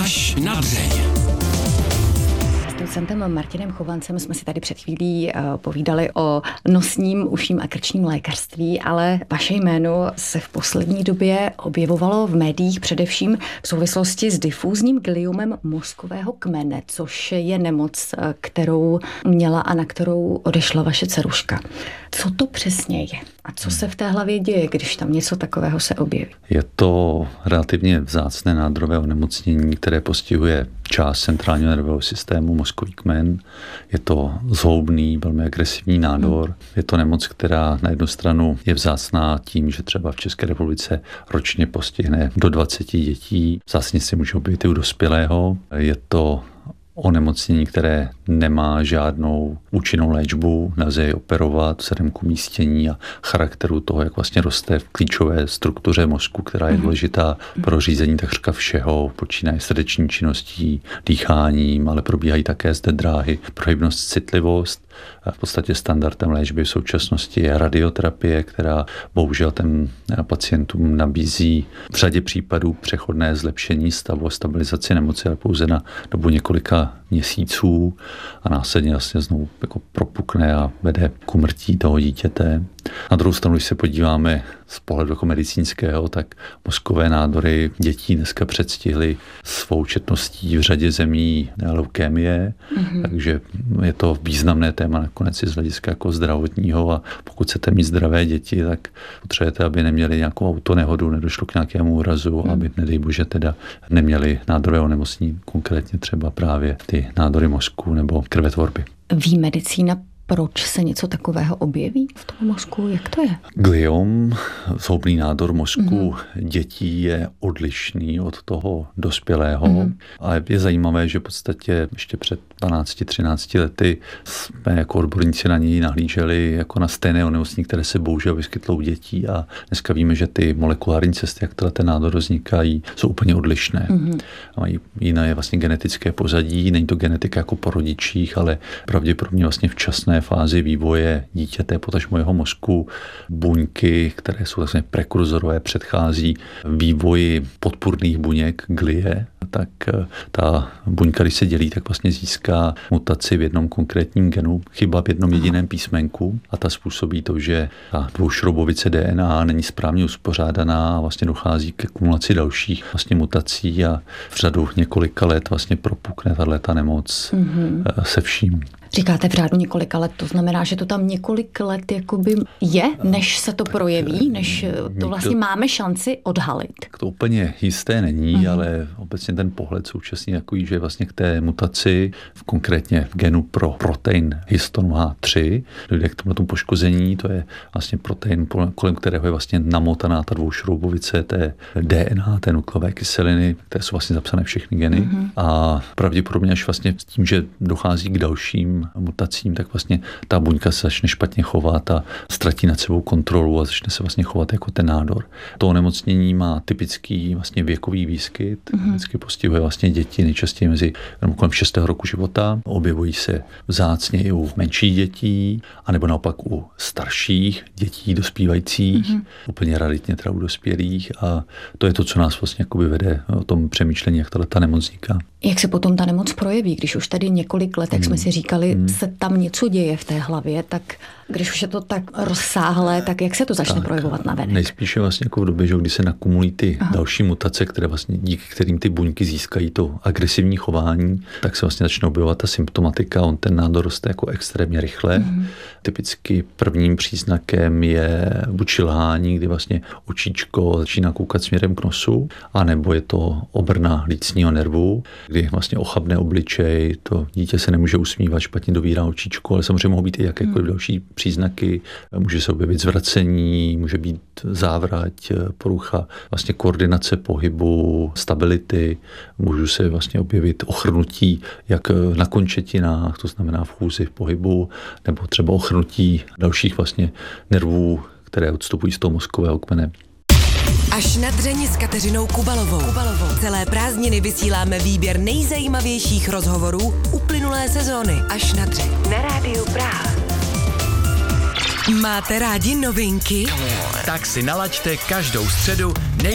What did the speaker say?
Až na dřeň. S docentem Martinem Chovancem jsme si tady před chvílí povídali o nosním, ušním a krčním lékařství, ale vaše jméno se v poslední době objevovalo v médiích především v souvislosti s difúzním gliomem mozkového kmene, což je nemoc, kterou měla a na kterou odešla vaše dceruška. Co to přesně je? A co se v té hlavě děje, když tam něco takového se objeví? Je to relativně vzácné nádorové onemocnění, které postihuje část centrálního nervového systému, mozkový kmen. Je to zhoubný, velmi agresivní nádor. Je to nemoc, která na jednu stranu je vzácná tím, že třeba v České republice ročně postihne do 20 dětí. Vzácně se může objevit i u dospělého. Je to onemocnění, které nemá žádnou účinnou léčbu, nelze je operovat vzhledem k umístění a charakteru toho, jak vlastně roste v klíčové struktuře mozku, která je důležitá pro řízení takřka všeho, počínaje srdeční činností, dýcháním, ale probíhají také zde dráhy pro hybnost, citlivost. V podstatě standardem léčby v současnosti je radioterapie, která bohužel těm pacientům nabízí v řadě případů přechodné zlepšení stavu a stabilizaci nemoci, ale pouze na dobu několika měsíců a následně vlastně znovu jako propukne a vede k úmrtí toho dítěte. Na druhou stranu, když se podíváme z pohledu jako medicínského, tak mozkové nádory dětí dneska předstihly svou četností v řadě zemí leukémie, takže je to významné téma nakonec i z hlediska jako zdravotního a pokud chcete mít zdravé děti, tak potřebujete, aby neměli nějakou autonehodu, nedošlo k nějakému úrazu, aby, nedej bože, teda neměli nádorové onemocnění, konkrétně třeba právě ty nádory mozku nebo krvetvorby. Ví medicína, proč se něco takového objeví v tom mozku? Jak to je? Gliom, zhoubný nádor mozku dětí, je odlišný od toho dospělého. A je zajímavé, že v podstatě ještě před 12-13 lety jsme jako odborníci na něj nahlíželi jako na stejné onemocnění, které se bohužel vyskytlo u dětí a dneska víme, že ty molekulární cesty, jak ten nádor vznikají, jsou úplně odlišné. Mají jiné vlastně genetické pozadí, není to genetika jako po rodičích, ale pravděpodobně vlastně včasné fázi vývoje dítěte, potažmo jeho mozku, buňky, které jsou vlastně prekurzorové, předchází vývoji podpůrných buněk glie, tak ta buňka, když se dělí, tak vlastně získá mutaci v jednom konkrétním genu, chyba v jednom jediném písmenku a ta způsobí to, že ta dvoušroubovice DNA není správně uspořádaná a vlastně dochází ke kumulaci dalších vlastně mutací a v řadu několika let vlastně propukne tato nemoc se vším. Říkáte v řádu několika let, to znamená, že to tam několik let jakoby je, než se to projeví, než to vlastně máme šanci odhalit. To úplně jisté není, ale obecně ten pohled současně takový, že vlastně k té mutaci, konkrétně v genu pro protein histonu H3, dojde k tomu poškození, to je vlastně protein, kolem kterého je vlastně namotaná ta dvoušroubovice té DNA, té nukleové kyseliny, které jsou vlastně zapsané všechny geny. A pravděpodobně až vlastně s tím, že dochází k dalším mutacím, tak vlastně ta buňka se začne špatně chovat a ztratí nad sebou kontrolu a začne se vlastně chovat jako ten nádor. To onemocnění má typický vlastně věkový výskyt, vždycky postihuje vlastně děti nejčastěji mezi kolem 6. roku života. Objevují se vzácně i u menších dětí, anebo naopak u starších dětí dospívajících, úplně raritně teda u dospělých a to je to, co nás vlastně jakoby vede o tom přemýšlení, jak ta nemoc vzniká. Jak se potom ta nemoc projeví, když už tady několik let, jak jsme si říkali, se tam něco děje v té hlavě, tak když už je to tak rozsáhlé, tak jak se to začne projevovat navenek? Nejspíše vlastně jako v době, že kdy se nakumulují ty další mutace, které vlastně díky kterým ty buňky získají to agresivní chování, tak se vlastně začne objevovat ta symptomatika, on ten nádor roste jako extrémně rychle. Typicky prvním příznakem je buď lhání, kdy vlastně očičko začíná koukat směrem k nosu, anebo je to obrna lícního nervu, kdy vlastně ochabne obličej, to dítě se nemůže usmívat, špatně dovírá očičko, ale samozřejmě mohou být i jakékoliv další příznaky. Může se objevit zvracení, může být závrať, porucha vlastně koordinace pohybu, stability, můžou se vlastně objevit ochrnutí jak na končetinách, to znamená v chůzi, v pohybu, nebo třeba ochrnutí dalších vlastně nervů, které odstupují z toho mozkového kmene. Až na dřeň s Kateřinou Kubalovou. Celé prázdniny vysíláme výběr nejzajímavějších rozhovorů uplynulé sezóny. Až na dřeň. Na rádiu Praha. Máte rádi novinky? Tak si nalaďte každou středu